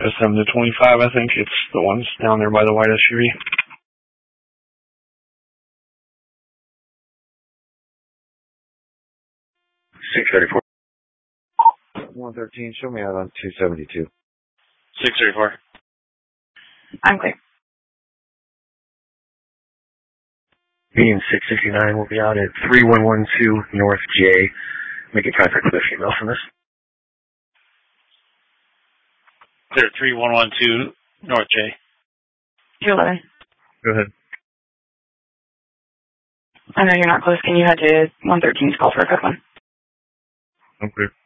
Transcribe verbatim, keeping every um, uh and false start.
S M to twenty-five, I think. It's the ones down there by the white S U V. six thirty-four. one thirteen, show me out on two seventy-two. six thirty-four. I'm clear. Being six sixty-nine will be out at three one one two North J. Making contact with a female from this. Clear three one one two North J. two eleven. Go ahead. I know you're not close. Can you head to one thirteen's call for a quick one? I'm clear.